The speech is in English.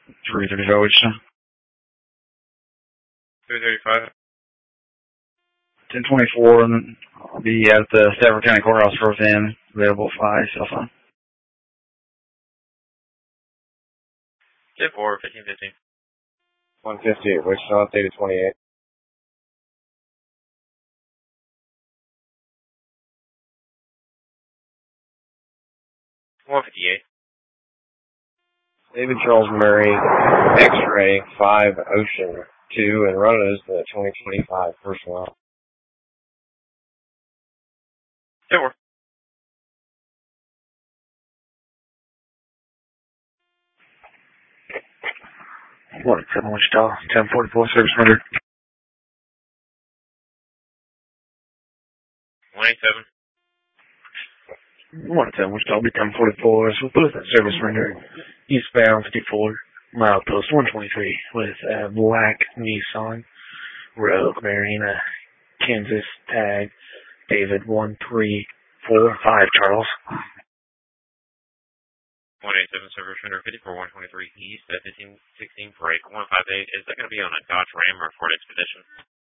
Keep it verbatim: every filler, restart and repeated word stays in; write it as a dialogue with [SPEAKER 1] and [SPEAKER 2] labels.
[SPEAKER 1] three thirty-five, Wichita.
[SPEAKER 2] three thirty-five.
[SPEAKER 1] ten twenty-four, and I'll be at the Stafford County Courthouse first in, available by cell phone.
[SPEAKER 2] ten four, fifteen fifteen.
[SPEAKER 3] one fifty, Wichita, theta twenty-eight.
[SPEAKER 2] one fifty-eight.
[SPEAKER 3] David Charles Murray, X-Ray, five Ocean, two, and run is the twenty twenty-five personnel.
[SPEAKER 2] ten four.
[SPEAKER 1] What, seven Wichita, ten forty-four, service rendered.
[SPEAKER 2] one eighty-seven.
[SPEAKER 1] one ten Wichita, be ten forty-four, so both at service rendered. Eastbound fifty-four, milepost one twenty-three, with a black Nissan Rogue, Marina, Kansas, tag, David one three four five, Charles.
[SPEAKER 2] one eighty-seven, service render, fifty-four one twenty-three east at fifteen sixteen break, one five eight. Is that going to be on a Dodge Ram or Ford Expedition?